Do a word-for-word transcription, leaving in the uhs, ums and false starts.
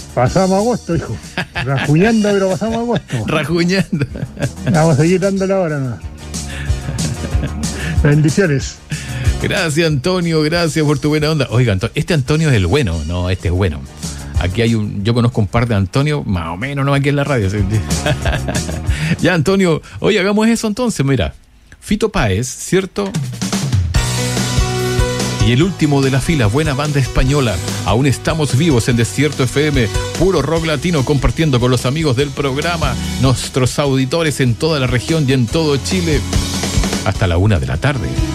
Pasamos agosto, hijo. Rajuñando, pero pasamos agosto. Rajuñando. Vamos a seguir dándole ahora, ¿no? Bendiciones. Gracias, Antonio, gracias por tu buena onda. Oiga, este Antonio es el bueno, no, este es bueno. Aquí hay un, yo conozco un par de Antonio, más o menos, no aquí en la radio. Ya, Antonio, oye, hagamos eso entonces, mira. Fito Páez, ¿cierto? Y el último de la fila, buena banda española. Aún estamos vivos en Desierto F M, puro rock latino, compartiendo con los amigos del programa, nuestros auditores en toda la región y en todo Chile. Hasta la una de la tarde.